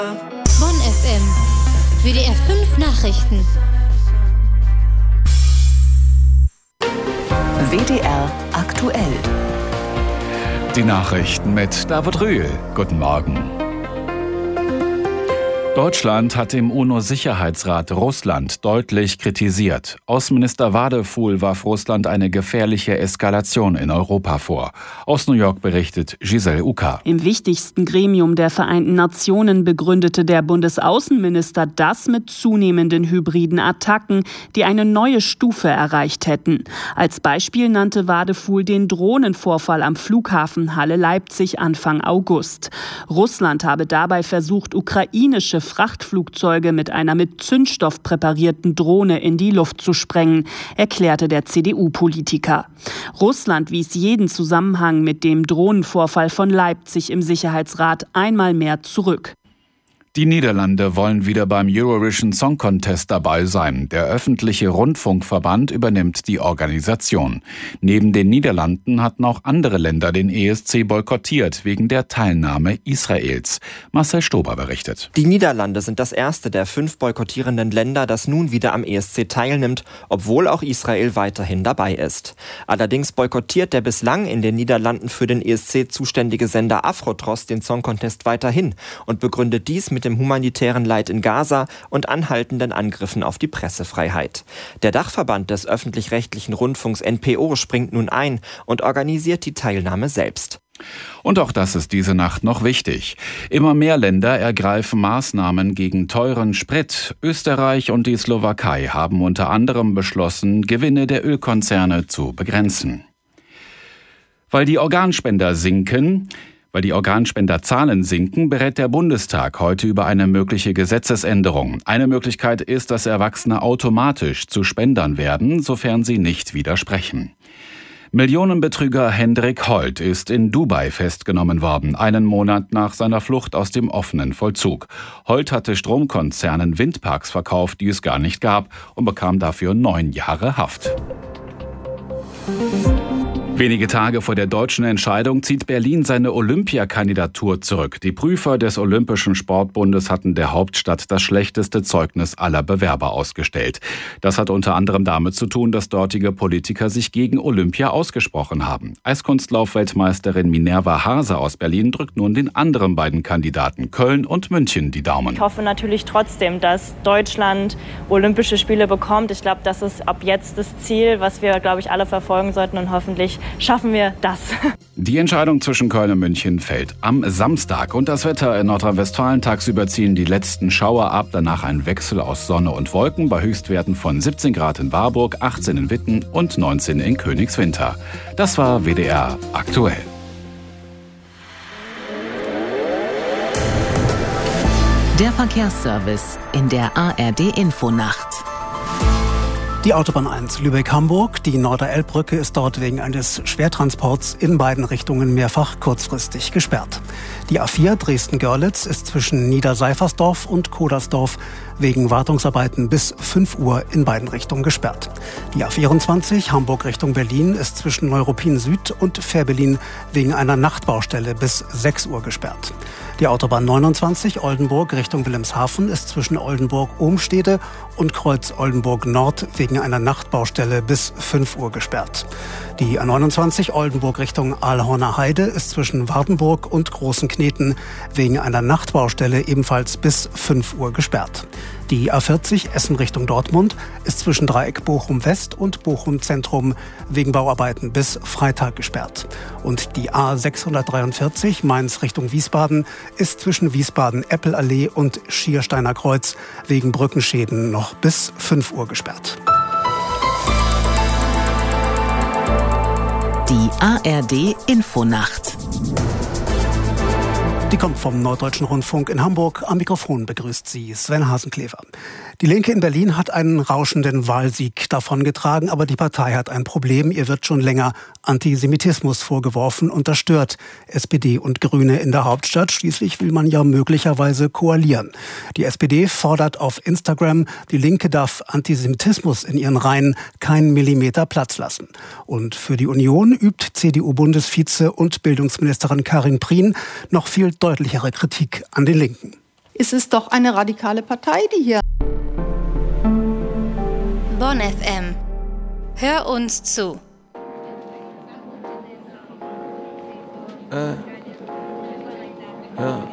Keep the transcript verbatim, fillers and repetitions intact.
Bonn F M. W D R fünf Nachrichten. W D R aktuell. Die Nachrichten mit David Rühl. Guten Morgen. Deutschland hat im UNO-Sicherheitsrat Russland deutlich kritisiert. Außenminister Wadefuhl warf Russland eine gefährliche Eskalation in Europa vor. Aus New York berichtet Giselle Uka. Im wichtigsten Gremium der Vereinten Nationen begründete der Bundesaußenminister das mit zunehmenden hybriden Attacken, die eine neue Stufe erreicht hätten. Als Beispiel nannte Wadefuhl den Drohnenvorfall am Flughafen Halle-Leipzig Anfang August. Russland habe dabei versucht, ukrainische Frachtflugzeuge mit einer mit Zündstoff präparierten Drohne in die Luft zu sprengen, erklärte der C D U-Politiker. Russland wies jeden Zusammenhang mit dem Drohnenvorfall von Leipzig im Sicherheitsrat einmal mehr zurück. Die Niederlande wollen wieder beim Eurovision Song Contest dabei sein. Der öffentliche Rundfunkverband übernimmt die Organisation. Neben den Niederlanden hatten auch andere Länder den E S C boykottiert, wegen der Teilnahme Israels. Marcel Stober berichtet. Die Niederlande sind das erste der fünf boykottierenden Länder, das nun wieder am E S C teilnimmt, obwohl auch Israel weiterhin dabei ist. Allerdings boykottiert der bislang in den Niederlanden für den E S C zuständige Sender Afrotros den Song Contest weiterhin und begründet dies mit dem humanitären Leid in Gaza und anhaltenden Angriffen auf die Pressefreiheit. Der Dachverband des öffentlich-rechtlichen Rundfunks N P O springt nun ein und organisiert die Teilnahme selbst. Und auch das ist diese Nacht noch wichtig. Immer mehr Länder ergreifen Maßnahmen gegen teuren Sprit. Österreich und die Slowakei haben unter anderem beschlossen, Gewinne der Ölkonzerne zu begrenzen. Weil die Organspender sinken... Weil die Organspenderzahlen sinken, berät der Bundestag heute über eine mögliche Gesetzesänderung. Eine Möglichkeit ist, dass Erwachsene automatisch zu Spendern werden, sofern sie nicht widersprechen. Millionenbetrüger Hendrik Holt ist in Dubai festgenommen worden, einen Monat nach seiner Flucht aus dem offenen Vollzug. Holt hatte Stromkonzernen Windparks verkauft, die es gar nicht gab, und bekam dafür neun Jahre Haft. Wenige Tage vor der deutschen Entscheidung zieht Berlin seine Olympiakandidatur zurück. Die Prüfer des Olympischen Sportbundes hatten der Hauptstadt das schlechteste Zeugnis aller Bewerber ausgestellt. Das hat unter anderem damit zu tun, dass dortige Politiker sich gegen Olympia ausgesprochen haben. Eiskunstlauf-Weltmeisterin Minerva Hase aus Berlin drückt nun den anderen beiden Kandidaten Köln und München die Daumen. Ich hoffe natürlich trotzdem, dass Deutschland Olympische Spiele bekommt. Ich glaube, das ist ab jetzt das Ziel, was wir, glaube ich, alle verfolgen sollten, und hoffentlich schaffen wir das. Die Entscheidung zwischen Köln und München fällt am Samstag. Und das Wetter in Nordrhein-Westfalen: tagsüber ziehen die letzten Schauer ab, danach ein Wechsel aus Sonne und Wolken bei Höchstwerten von siebzehn Grad in Warburg, achtzehn in Witten und neunzehn in Königswinter. Das war W D R aktuell. Der Verkehrsservice in der A R D-Infonacht. Die Autobahn eins Lübeck-Hamburg, die Norderelbbrücke, ist dort wegen eines Schwertransports in beiden Richtungen mehrfach kurzfristig gesperrt. Die A vier Dresden-Görlitz ist zwischen Niederseifersdorf und Kodersdorf wegen Wartungsarbeiten bis fünf Uhr in beiden Richtungen gesperrt. Die A vierundzwanzig Hamburg Richtung Berlin ist zwischen Neuruppin Süd und Fährberlin wegen einer Nachtbaustelle bis sechs Uhr gesperrt. Die Autobahn neunundzwanzig Oldenburg Richtung Wilhelmshaven ist zwischen Oldenburg-Ohmstede und Kreuz Oldenburg Nord wegen einer Nachtbaustelle bis fünf Uhr gesperrt. Die A neunundzwanzig Oldenburg Richtung Aalhorner Heide ist zwischen Wardenburg und Großen Kneten wegen einer Nachtbaustelle ebenfalls bis fünf Uhr gesperrt. Die A vierzig Essen Richtung Dortmund ist zwischen Dreieck Bochum West und Bochum Zentrum wegen Bauarbeiten bis Freitag gesperrt. Und die A sechshundertdreiundvierzig Mainz Richtung Wiesbaden ist zwischen Wiesbaden-Eppelallee und Schiersteiner Kreuz wegen Brückenschäden noch bis fünf Uhr gesperrt. Die A R D-Infonacht. Die kommt vom Norddeutschen Rundfunk in Hamburg. Am Mikrofon begrüßt sie Sven Hasenklever. Die Linke in Berlin hat einen rauschenden Wahlsieg davongetragen, aber die Partei hat ein Problem. Ihr wird schon länger Antisemitismus vorgeworfen und das stört S P D und Grüne in der Hauptstadt. Schließlich will man ja möglicherweise koalieren. Die S P D fordert auf Instagram, die Linke darf Antisemitismus in ihren Reihen keinen Millimeter Platz lassen. Und für die Union übt C D U-Bundesvize und Bildungsministerin Karin Prien noch viel deutlichere Kritik an den Linken. ist es doch eine radikale Partei, die hier. Bonn F M. Hör uns zu. Äh. Ja.